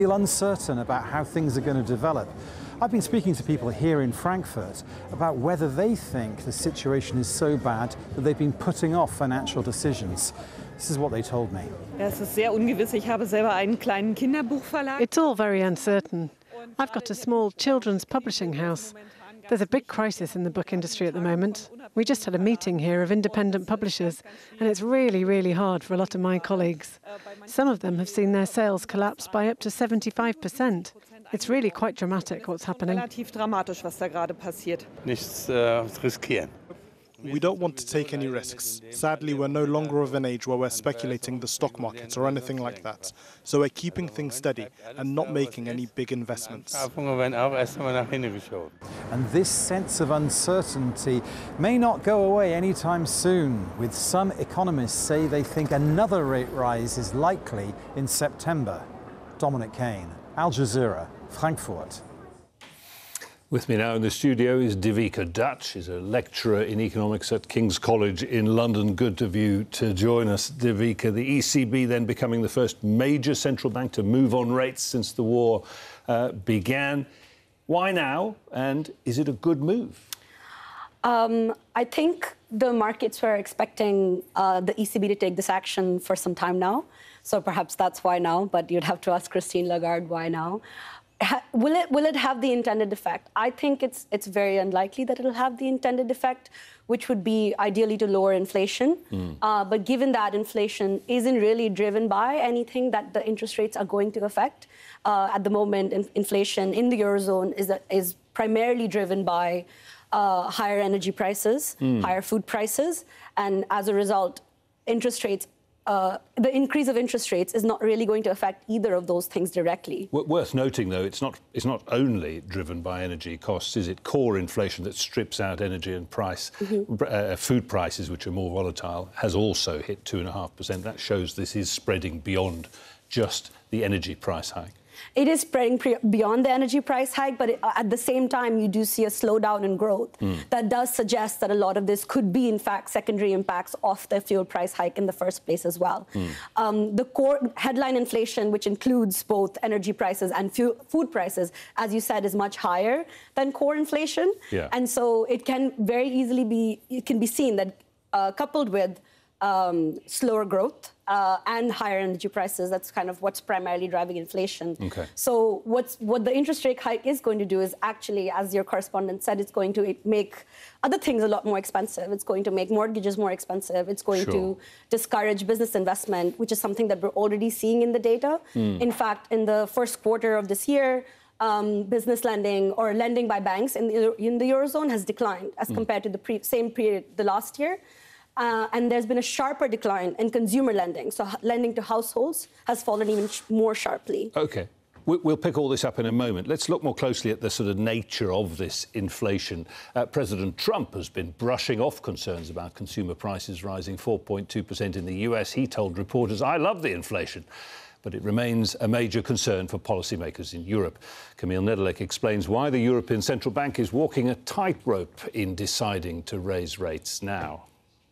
Feel uncertain about how things are going to develop. I've been speaking to people here in Frankfurt about whether they think the situation is so bad that they've been putting off financial decisions. This is what they told me. Es ist sehr ungewiss. Ich habe selber einen kleinen Kinderbuchverlag. It's all very uncertain. I've got a small children's publishing house. There's a big crisis in the book industry at the moment. We just had a meeting here of independent publishers, and it's really, really hard for a lot of my colleagues. Some of them have seen their sales collapse by up to 75%. It's really quite dramatic what's happening. Relativ dramatisch, was da gerade passiert. Nichts riskieren. We don't want to take any risks. Sadly, we're no longer of an age where we're speculating the stock market or anything like that. So we're keeping things steady and not making any big investments. And this sense of uncertainty may not go away anytime soon, with some economists say they think another rate rise is likely in September. Dominic Kane, Al Jazeera, Frankfurt. With me now in the studio is Devika Dutt. She's a lecturer in economics at King's College in London. Good of you to join us, Devika. The ECB then becoming the first major central bank to move on rates since the war began. Why now? And is it a good move? I think the markets were expecting the ECB to take this action for some time now. So perhaps that's why now, but you'd have to ask Christine Lagarde why now. Will it have the intended effect? I think it's very unlikely that it'll have the intended effect, which would be ideally to lower inflation. But given that inflation isn't really driven by anything that the interest rates are going to affect, at the moment, inflation in the Eurozone is primarily driven by higher energy prices, higher food prices, and as a result, interest rates. The increase of interest rates is not really going to affect either of those things directly. Worth noting, though, it's not only driven by energy costs, is it? Core inflation that strips out energy and price, food prices, which are more volatile, has also hit 2.5%. That shows this is spreading beyond just the energy price hike. It is spreading beyond the energy price hike, but at the same time, you do see a slowdown in growth. That does suggest that a lot of this could be, in fact, secondary impacts of the fuel price hike in the first place as well. The core headline inflation, which includes both energy prices and food prices, as you said, is much higher than core inflation. Yeah. And so it can very easily be seen that coupled with slower growth and higher energy prices, that's kind of what's primarily driving inflation. Okay. So what the interest rate hike is going to do is actually, as your correspondent said, it's going to make other things a lot more expensive. It's going to make mortgages more expensive. It's going to discourage business investment, which is something that we're already seeing in the data. In fact, in the first quarter of this year, business lending or lending by banks in the Eurozone has declined as compared to the same period the last year. And there's been a sharper decline in consumer lending. So lending to households has fallen even more sharply. OK. We'll pick all this up in a moment. Let's look more closely at the sort of nature of this inflation. President Trump has been brushing off concerns about consumer prices rising 4.2% in the US. He told reporters, "I love the inflation." But it remains a major concern for policymakers in Europe. Camille Nedelec explains why the European Central Bank is walking a tightrope in deciding to raise rates now.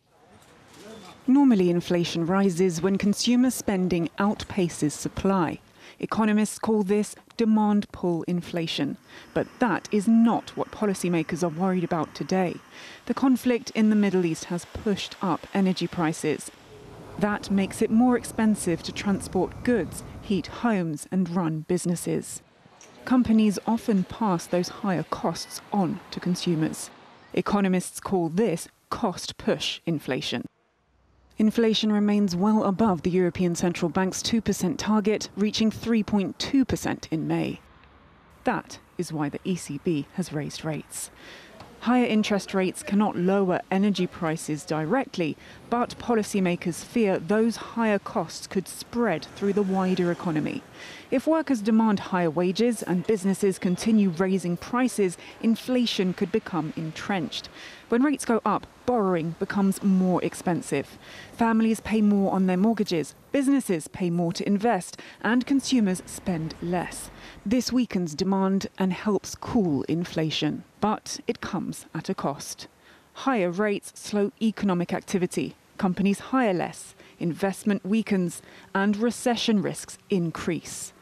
Normally, inflation rises when consumer spending outpaces supply. Economists call this demand pull inflation. But that is not what policymakers are worried about today. The conflict in the Middle East has pushed up energy prices. That makes it more expensive to transport goods, heat homes and run businesses. Companies often pass those higher costs on to consumers. Economists call this cost push inflation. Inflation remains well above the European Central Bank's 2% target, reaching 3.2% in May. That is why the ECB has raised rates. Higher interest rates cannot lower energy prices directly, but policymakers fear those higher costs could spread through the wider economy. If workers demand higher wages and businesses continue raising prices, inflation could become entrenched. When rates go up, borrowing becomes more expensive. Families pay more on their mortgages, businesses pay more to invest, and consumers spend less. This weakens demand and helps cool inflation. But it comes at a cost. Higher rates slow economic activity. Companies hire less, investment weakens, and recession risks increase.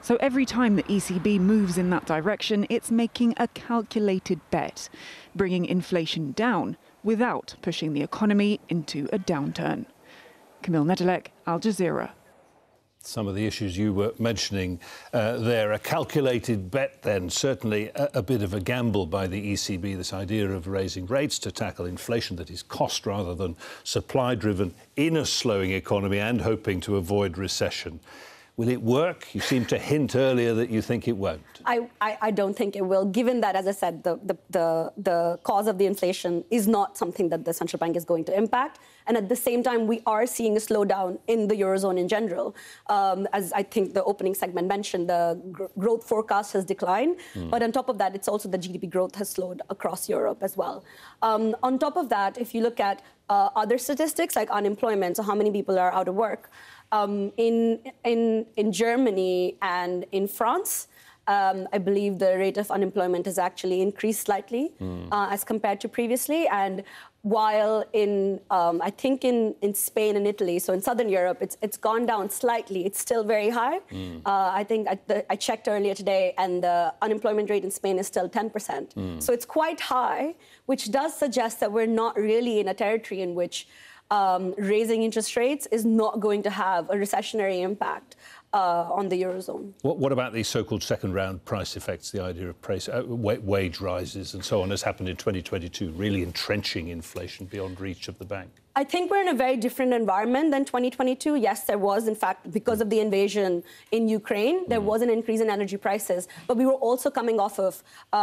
So every time the ECB moves in that direction, it's making a calculated bet, bringing inflation down without pushing the economy into a downturn. Camille Nedelec, Al Jazeera. Some of the issues you were mentioning there, a calculated bet then, certainly a bit of a gamble by the ECB, this idea of raising rates to tackle inflation that is cost rather than supply driven in a slowing economy and hoping to avoid recession. Will it work? You seem to hint earlier that you think it won't. I don't think it will, given that, as I said, the cause of the inflation is not something that the central bank is going to impact. And at the same time, we are seeing a slowdown in the Eurozone in general. As I think the opening segment mentioned, the growth forecast has declined. But on top of that, it's also the GDP growth has slowed across Europe as well. On top of that, if you look at other statistics like unemployment, so how many people are out of work, in Germany and in France, I believe the rate of unemployment has actually increased slightly as compared to previously. And while in, I think in Spain and Italy, so in Southern Europe, it's gone down slightly. It's still very high. I think I checked earlier today, and the unemployment rate in Spain is still 10%. So it's quite high, which does suggest that we're not really in a territory in which raising interest rates is not going to have a recessionary impact on the Eurozone. What about these so-called second-round price effects, the idea of price, wage rises and so on, has happened in 2022, really entrenching inflation beyond reach of the bank? I think we're in a very different environment than 2022. Yes, there was, in fact, because of the invasion in Ukraine, there was an increase in energy prices. But we were also coming off of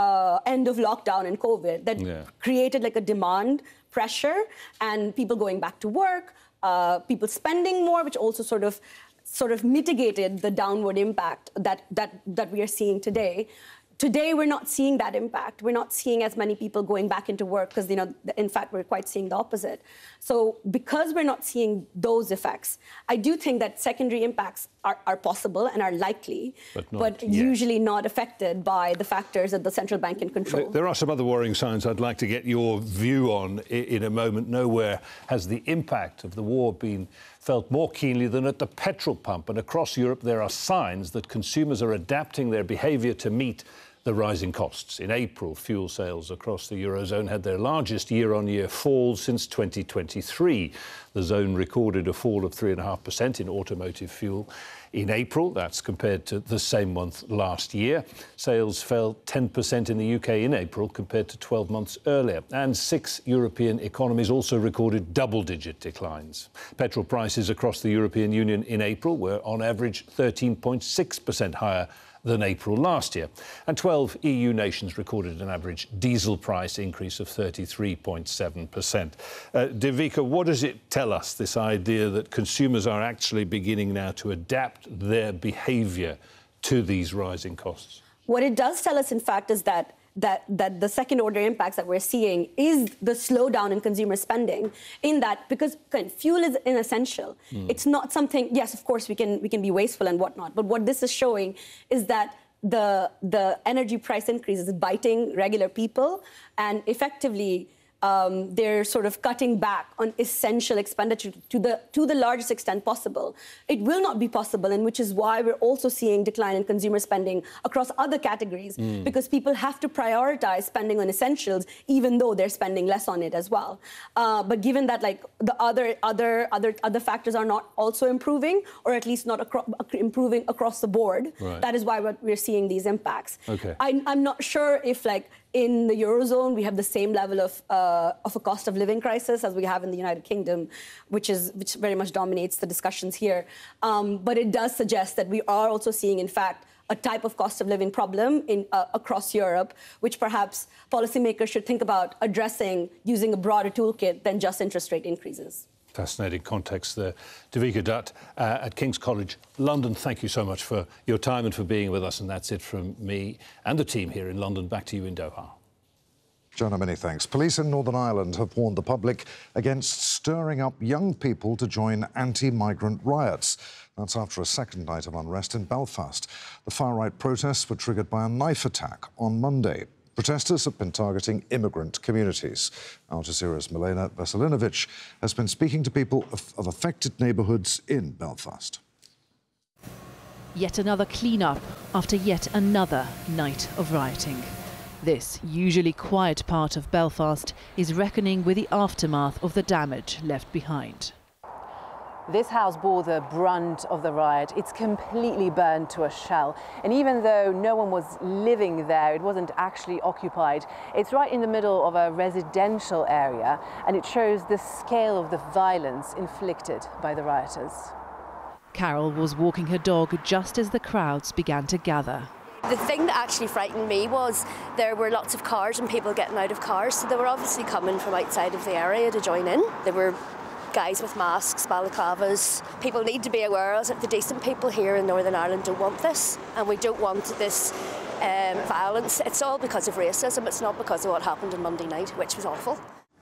end of lockdown and COVID that created like a demand pressure and people going back to work, people spending more, which also sort of mitigated the downward impact that we are seeing today. Today, we're not seeing that impact. We're not seeing as many people going back into work because, you know, in fact, we're quite seeing the opposite. So because we're not seeing those effects, I do think that secondary impacts are possible and are likely, but usually not affected by the factors that the central bank can control. There are some other worrying signs I'd like to get your view on in a moment. Nowhere has the impact of the war been felt more keenly than at the petrol pump. And across Europe, there are signs that consumers are adapting their behaviour to meet the rising costs. In April, fuel sales across the Eurozone had their largest year-on-year fall since 2023. The zone recorded a fall of 3.5% in automotive fuel in April. That's compared to the same month last year. Sales fell 10% in the UK in April compared to 12 months earlier. And 6 European economies also recorded double-digit declines. Petrol prices across the European Union in April were on average 13.6% higher than April last year. And 12 EU nations recorded an average diesel price increase of 33.7%. Devika, what does it tell us, this idea that consumers are actually beginning now to adapt their behaviour to these rising costs? What it does tell us, in fact, is that the second-order impacts that we're seeing is the slowdown in consumer spending, in that because fuel is inessential. It's not something, yes, of course, we can be wasteful and whatnot, but what this is showing is that the energy price increase is biting regular people, and effectively they're sort of cutting back on essential expenditure to the largest extent possible. It will not be possible, and which is why we're also seeing decline in consumer spending across other categories, because people have to prioritize spending on essentials, even though they're spending less on it as well. But given that, like, the other factors are not also improving, or at least not improving across the board, that is why we're seeing these impacts. I'm not sure if, like, in the Eurozone, we have the same level of a cost of living crisis as we have in the United Kingdom, which very much dominates the discussions here. But it does suggest that we are also seeing, in fact, a type of cost of living problem across Europe, which perhaps policymakers should think about addressing using a broader toolkit than just interest rate increases. Fascinating context there. Devika Dutt at King's College London, thank you so much for your time and for being with us. And that's it from me and the team here in London. Back to you in Doha. Jonah, many thanks. Police in Northern Ireland have warned the public against stirring up young people to join anti-migrant riots. That's after a second night of unrest in Belfast. The far-right protests were triggered by a knife attack on Monday. Protesters have been targeting immigrant communities. Al Jazeera's Milena Veselinovic has been speaking to people of affected neighbourhoods in Belfast. Yet another clean-up after yet another night of rioting. This usually quiet part of Belfast is reckoning with the aftermath of the damage left behind. This house bore the brunt of the riot. It's completely burned to a shell. And even though no one was living there, it wasn't actually occupied. It's right in the middle of a residential area, and it shows the scale of the violence inflicted by the rioters. Carol was walking her dog just as the crowds began to gather. The thing that actually frightened me was there were lots of cars and people getting out of cars, so they were obviously coming from outside of the area to join in. There were guys with masks, balaclavas. People need to be aware that the decent people here in Northern Ireland don't want this, and we don't want this violence. It's all because of racism, it's not because of what happened on Monday night, which was awful.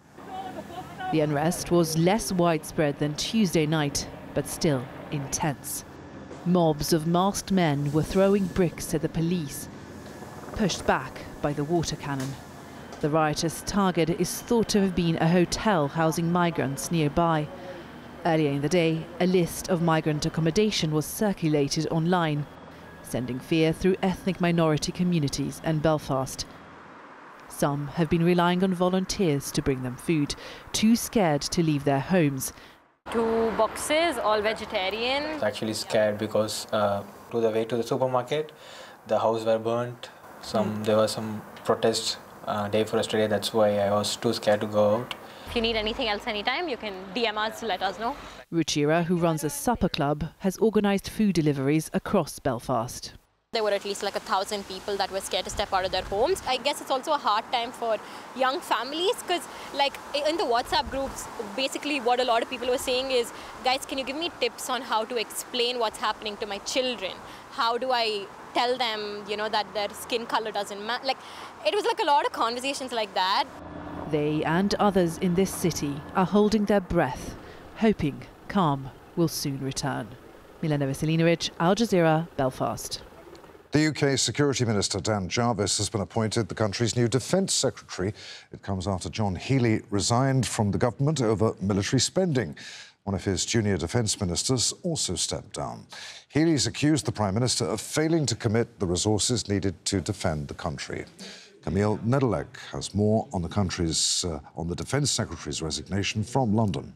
The unrest was less widespread than Tuesday night, but still intense. Mobs of masked men were throwing bricks at the police, pushed back by the water cannon. The rioters' target is thought to have been a hotel housing migrants nearby. Earlier in the day, a list of migrant accommodation was circulated online, sending fear through ethnic minority communities and Belfast. Some have been relying on volunteers to bring them food, too scared to leave their homes. 2 boxes, all vegetarian. I was actually scared because to the way to the supermarket, the house were burnt. There was some protests day for yesterday. That's why I was too scared to go out. If you need anything else anytime, you can DM us to let us know. Ruchira, who runs a supper club, has organised food deliveries across Belfast. There were at least like 1,000 people that were scared to step out of their homes. I guess it's also a hard time for young families because like in the WhatsApp groups, basically what a lot of people were saying is, guys, can you give me tips on how to explain what's happening to my children? How do I tell them, you know, that their skin color doesn't matter? Like, it was like a lot of conversations like that. They and others in this city are holding their breath, hoping calm will soon return. Milena Veselinovic, Al Jazeera, Belfast. The UK Security Minister Dan Jarvis has been appointed the country's new Defence Secretary. It comes after John Healey resigned from the government over military spending. One of his junior defence ministers also stepped down. Healey's accused the Prime Minister of failing to commit the resources needed to defend the country. Camille Nedelec has more on the Defence Secretary's resignation from London.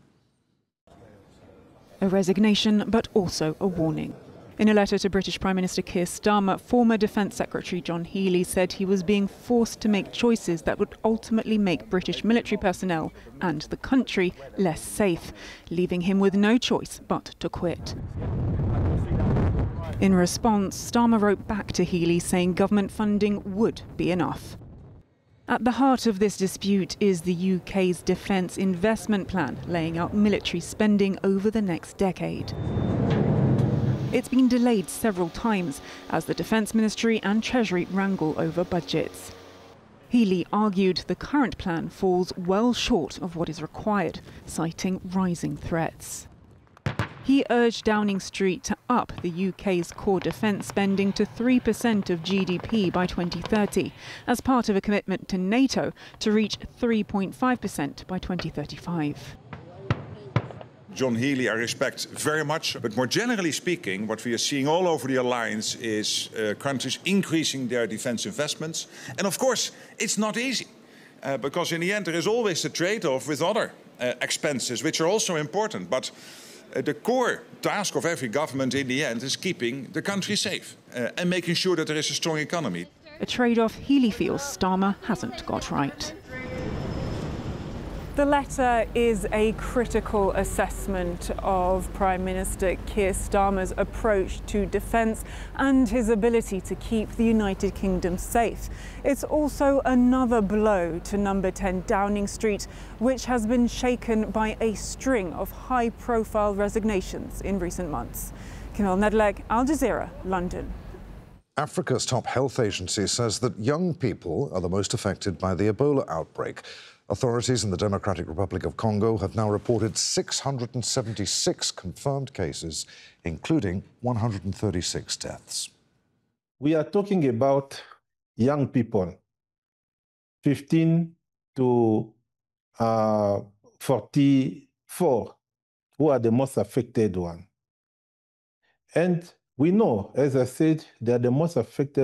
A resignation, but also a warning. In a letter to British Prime Minister Keir Starmer, former Defence Secretary John Healey said he was being forced to make choices that would ultimately make British military personnel and the country less safe, leaving him with no choice but to quit. In response, Starmer wrote back to Healey saying government funding would be enough. At the heart of this dispute is the UK's Defence Investment Plan, laying out military spending over the next decade. It's been delayed several times as the Defence Ministry and Treasury wrangle over budgets. Healey argued the current plan falls well short of what is required, citing rising threats. He urged Downing Street to up the UK's core defence spending to 3% of GDP by 2030, as part of a commitment to NATO to reach 3.5% by 2035. John Healey I respect very much, but more generally speaking, what we are seeing all over the alliance is countries increasing their defence investments. And of course, it's not easy, because in the end there is always a trade-off with other expenses, which are also important. But the core task of every government in the end is keeping the country safe and making sure that there is a strong economy. A trade-off Healey feels Starmer hasn't got right. The letter is a critical assessment of Prime Minister Keir Starmer's approach to defence and his ability to keep the United Kingdom safe. It's also another blow to number 10 Downing Street, which has been shaken by a string of high-profile resignations in recent months. Camille Nedelec, Al Jazeera, London. Africa's top health agency says that young people are the most affected by the Ebola outbreak. Authorities in the Democratic Republic of Congo have now reported 676 confirmed cases, including 136 deaths. We are talking about young people, 15 to 44, who are the most affected one. And We know, as I said, they are the most affected